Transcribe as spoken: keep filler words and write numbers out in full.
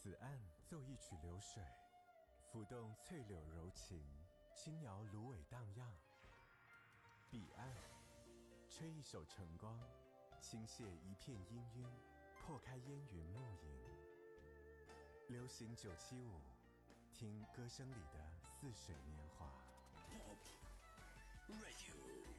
此岸奏一曲流水，浮动翠柳柔情，轻摇芦苇荡漾。彼岸吹一首晨光，倾泻一片氤氲，破开烟云暮影。流行九七五，听歌声里的似水年华。 Pop Radio。